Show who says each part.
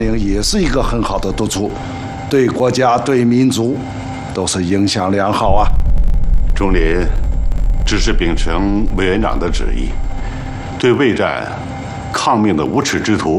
Speaker 1: 也是一个很好的督促，对国家对民族都是影响良好啊。
Speaker 2: 钟林只是秉承委员长的旨意，对畏战抗命的无耻之徒